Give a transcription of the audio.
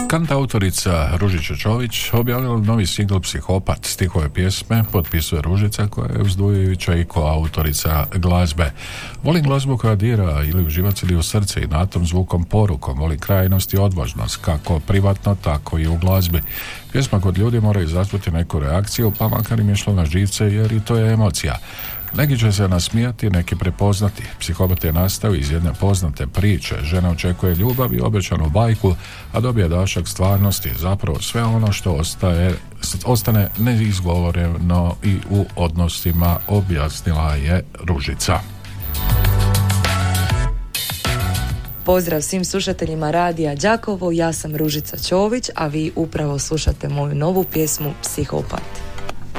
Kantautorica Ružica Čović objavila novi singl Psihopat. Stihove pjesme potpisuje Ružica koja je uzdujujuća i koautorica glazbe. Volim glazbu koja dira ili u živac ili u srce i natom zvukom porukom. Volim krajnost i odvažnost, kako privatno, tako i u glazbi. Pjesma kod ljudi mora izazvati neku reakciju, pa makar im je šlo na živce, jer i to je emocija. Neki će se nasmijati, neki prepoznati. Psihopat je nastao iz jedne poznate priče. Žena očekuje ljubav i obećanu bajku, a dobije dašak stvarnosti. Zapravo sve ono što ostane neizgovoreno i u odnosima, objasnila je Ružica. Pozdrav svim slušateljima Radija Đakovo, ja sam Ružica Čović, a vi upravo slušate moju novu pjesmu Psihopat.